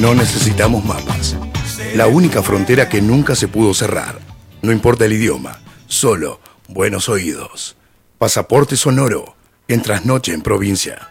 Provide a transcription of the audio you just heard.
No necesitamos mapas. La única frontera que nunca se pudo cerrar. No importa el idioma, solo buenos oídos. Pasaporte Sonoro, en Trasnoche en Provincia.